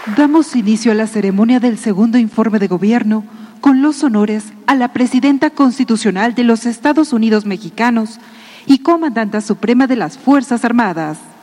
Damos inicio a la ceremonia del segundo informe de gobierno con los honores a la Presidenta Constitucional de los Estados Unidos Mexicanos y Comandanta Suprema de las Fuerzas Armadas.